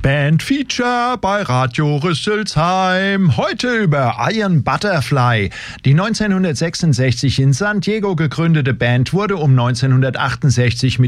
Bandfeature bei Radio Rüsselsheim. Heute über Iron Butterfly. Die 1966 in San Diego gegründete Band wurde um 1968 mit